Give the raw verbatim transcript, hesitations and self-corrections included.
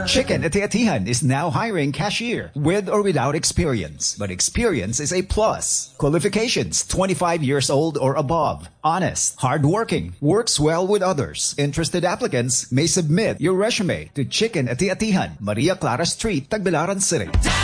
Chicken Ati-Atihan is now hiring cashier with or without experience. But experience is a plus. Qualifications, twenty-five years old or above. Honest, hardworking, works well with others. Interested applicants may submit your resume to Chicken Ati-Atihan, Maria Clara Street, Tagbilaran City.